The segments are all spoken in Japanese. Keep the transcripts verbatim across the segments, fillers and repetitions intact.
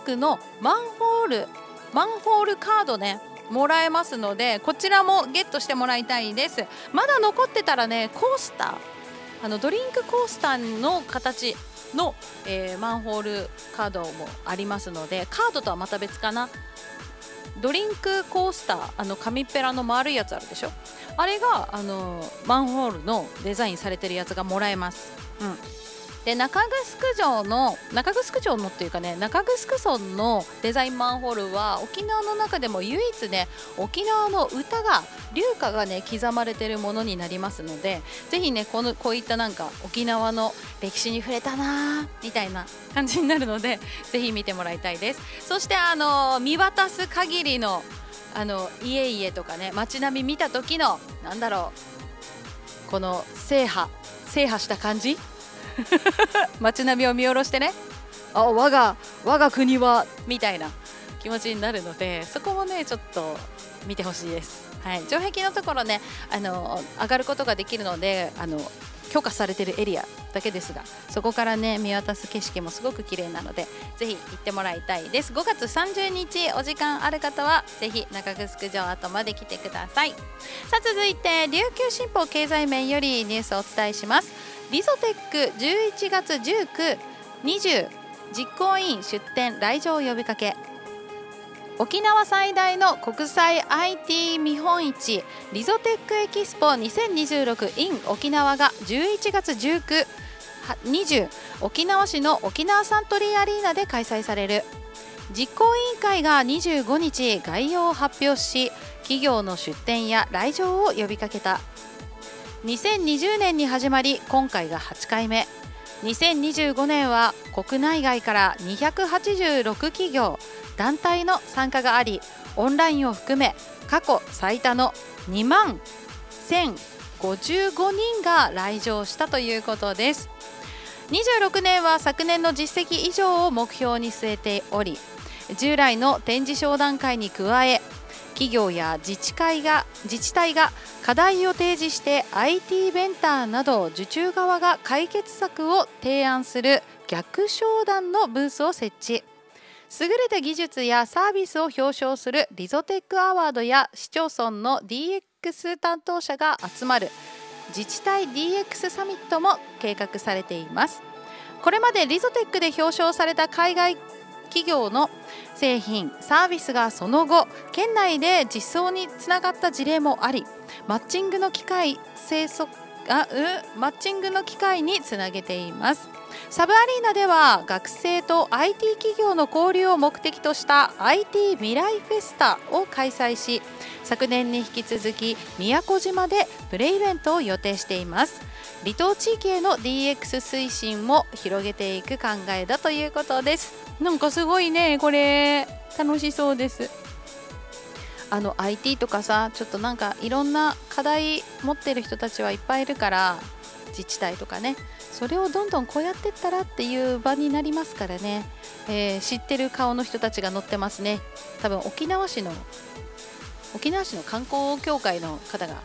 スクのマンホールマンホールカードねもらえますので、こちらもゲットしてもらいたいです。まだ残ってたらね、コースターあのドリンクコースターの形の、えー、マンホールカードもありますので、カードとはまた別かな。ドリンクコースター、あの紙っぺらの丸いやつあるでしょ、あれがあのマンホールのデザインされてるやつがもらえます。うんで中城城の中城城のっていうかね、中城村のデザインマンホールは沖縄の中でも唯一ね、沖縄の歌が流歌がね刻まれてるものになりますので、ぜひねこのこういったなんか沖縄の歴史に触れたなみたいな感じになるので、ぜひ見てもらいたいです。そしてあの見渡す限りのあの家々とかね、街並み見た時のなんだろう、この制覇制覇した感じ街並みを見下ろしてね、あ我が我が国はみたいな気持ちになるので、そこもねちょっと見てほしいです。はい、城壁のところねあの上がることができるので、あの許可されてるエリアだけですが、そこからね見渡す景色もすごく綺麗なので、ぜひ行ってもらいたいです。ごがつさんじゅうにちお時間ある方はぜひ中城城跡まで来てください。さあ続いて琉球新報経済面よりニュースをお伝えします。リゾテックじゅういちがつじゅうく、にじゅう実行委員出展来場呼びかけ。沖縄最大の国際 アイティー 見本市リゾテックエキスポにせんにじゅうろく in 沖縄がじゅういちがつじゅうく、にじゅう沖縄市の沖縄サントリーアリーナで開催される。実行委員会がにじゅうごにち概要を発表し、企業の出展や来場を呼びかけた。にせんにじゅうねんに始まり、今回がはちかいめ。にせんにじゅうごねんは国内外からにひゃくはちじゅうろく企業団体の参加があり、オンラインを含め過去最多のにまんせんごじゅうごにんが来場したということです。にじゅうろくねんは昨年の実績以上を目標に据えており、従来の展示商談会に加え、企業や自治会が自治体が課題を提示して アイティー ベンダーなど受注側が解決策を提案する逆商談のブースを設置。優れた技術やサービスを表彰するリゾテックアワードや市町村の ディーエックス 担当者が集まる自治体 ディーエックス サミットも計画されています。これまでリゾテックで表彰された海外企業の製品サービスがその後県内で実装につながった事例もあり、マッチングの機会生息あ、うん、マッチングの機会につなげています。サブアリーナでは学生と アイティー 企業の交流を目的とした アイティー 未来フェスタを開催し、昨年に引き続き宮古島でプレイベントを予定しています。離島地域への ディーエックス 推進も広げていく考えだということです。なんかすごいね、これ楽しそうです。あの アイティー とかさ、ちょっとなんかいろんな課題持ってる人たちはいっぱいいるから、自治体とかね、それをどんどんこうやってったらっていう場になりますからね、えー、知ってる顔の人たちが載ってますね。多分沖縄市の沖縄市の観光協会の方が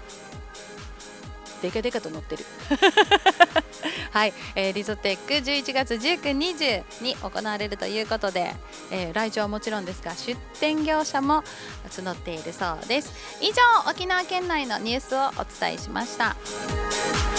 デカデカと載ってるはい、えー、リゾテックじゅういちがつじゅうく、にじゅうに行われるということで、えー、来場はもちろんですが出店業者も募っているそうです。以上、沖縄県内のニュースをお伝えしました。